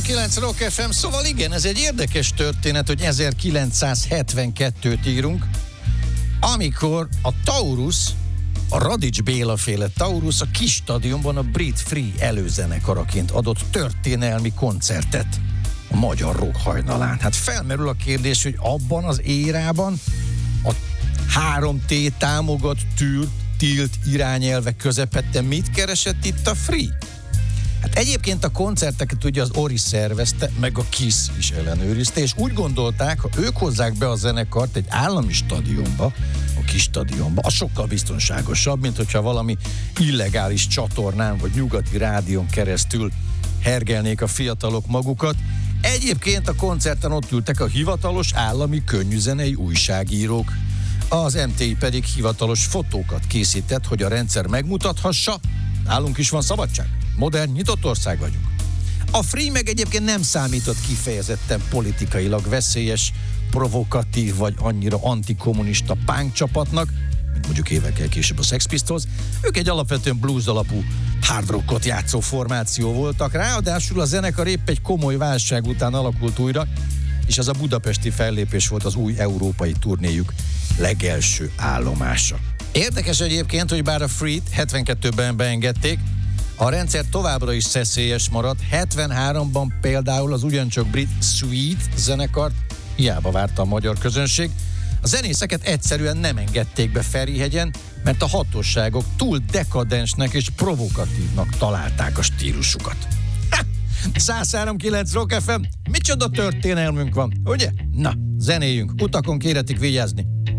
106.9 Rock FM, szóval igen, ez egy érdekes történet, hogy 1972-t írunk, amikor a Taurus, a Radics Béla féle Taurus a kis stadionban a Brit Free előzenekaraként adott történelmi koncertet a magyar rock hajnalán. Hát felmerül a kérdés, hogy abban az érában a 3T támogat tilt irányelvek közepette mit keresett itt a Free? Hát egyébként a koncerteket ugye az Ori szervezte, meg a Kiss is ellenőrizte, és úgy gondolták, ha ők hozzák be a zenekart egy állami stadionba, a kis stadionba, az sokkal biztonságosabb, mint hogyha valami illegális csatornán vagy nyugati rádión keresztül hergelnék a fiatalok magukat. Egyébként a koncerten ott ültek a hivatalos állami könnyűzenei újságírók. Az MTI pedig hivatalos fotókat készített, hogy a rendszer megmutathassa, nálunk is van szabadság. Modern, nyitott ország vagyunk. A Free meg egyébként nem számított kifejezetten politikailag veszélyes, provokatív vagy annyira antikommunista punk csapatnak, mint mondjuk évekkel később a Sex Pistols. Ők egy alapvetően blues alapú hard rockot játszó formáció voltak, ráadásul a zenekar épp egy komoly válság után alakult újra, és az a budapesti fellépés volt az új európai turnéjuk legelső állomása. Érdekes egyébként, hogy bár a Free-t 72-ben beengedték, a rendszer továbbra is szeszélyes maradt. 73-ban például az ugyancsak brit Sweet zenekart hiába várta a magyar közönség. A zenészeket egyszerűen nem engedték be Ferihegyen, mert a hatóságok túl dekadensnek és provokatívnak találták a stílusukat. 103.9 Rock FM, micsoda történelmünk van, ugye? Na, zenéljünk, utakon kéretik vigyázni.